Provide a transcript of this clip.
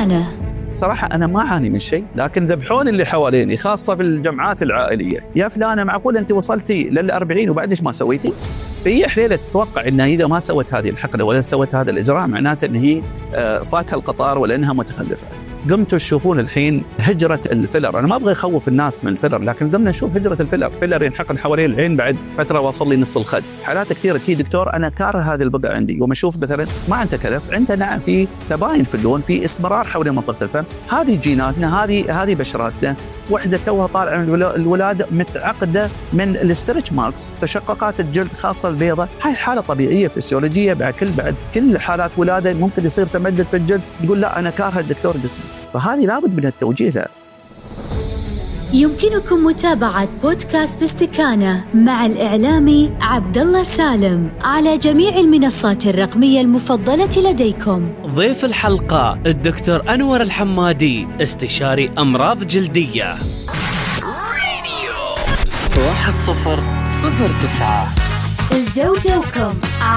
استكانة. صراحة أنا ما أعاني من شيء، لكن ذبحون اللي حواليني خاصة في الجمعات العائلية. يا فلانة معقول أنت وصلتي لل40 وبعدش ما سويتي؟ في حليلة تتوقع أنها إذا ما سوت هذه الحقنة ولا سوت هذا الإجراء معناته أن هي فاتها القطار ولا أنها متخلفة. قمتوا تشوفون الحين هجرة الفيلر. أنا ما أبغى أخوف الناس من الفيلر، لكن قمنا نشوف هجرة الفيلر. فيلر ينحقن حوالين العين بعد فترة وصل لي نص الخد. حالات كثيرة تي دكتور أنا كاره هذه البقعة عندي، وما أشوف مثلا ما عنده كلف، عنده نعم في تباين في اللون، في اسمرار حول منطقة الفم. هذه جيناتنا، هذه بشراتنا. وحدة توها طالعة من الولادة متعقدة من الاسترتش ماركس، تشققات الجلد خاصة البيضة. هاي حالة طبيعية فسيولوجية. بعد كل حالات ولادة ممكن يصير تمدد في الجلد، تقول لا أنا كاره الدكتور جسمي. فهذه لابد من التوجيه لها. يمكنكم متابعة بودكاست استكانة مع الإعلامي عبد الله سالم على جميع المنصات الرقمية المفضلة لديكم. ضيف الحلقة الدكتور أنور الحمادي، استشاري أمراض جلدية. 1009 الجوجوكم.